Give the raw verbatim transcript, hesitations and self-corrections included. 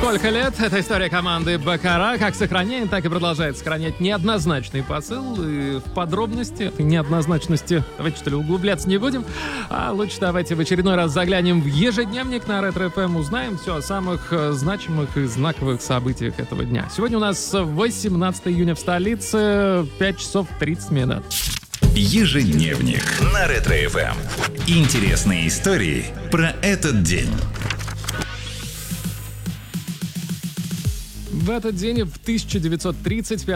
Сколько лет? Это история команды Баккара. Как сохраняет, так и продолжает сохранять неоднозначный посыл. И в подробности этой неоднозначности давайте, что ли, углубляться не будем. А лучше давайте в очередной раз заглянем в ежедневник на Ретро эф эм. Узнаем все о самых значимых и знаковых событиях этого дня. Сегодня у нас восемнадцатое июня в столице, пять часов тридцать минут. Ежедневник на Ретро эф эм. Интересные истории про этот день. В этот день в тысяча девятьсот тридцать пятом